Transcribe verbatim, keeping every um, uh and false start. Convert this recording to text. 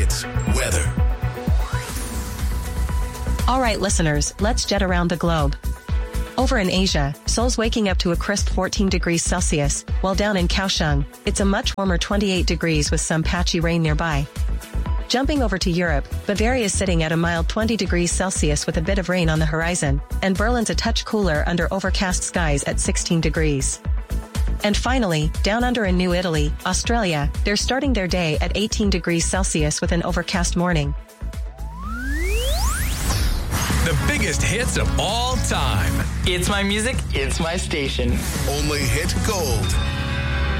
Hits weather. All right, listeners, let's jet around the globe. Over in Asia, Seoul's waking up to a crisp fourteen degrees Celsius, while down in Kaohsiung, it's a much warmer twenty-eight degrees with some patchy rain nearby. Jumping over to Europe, Bavaria is sitting at a mild twenty degrees Celsius with a bit of rain on the horizon, and Berlin's a touch cooler under overcast skies at sixteen degrees. And finally, down under in New Italy, Australia, they're starting their day at eighteen degrees Celsius with an overcast morning. The biggest hits of all time. It's my music, it's my station. Only hit gold.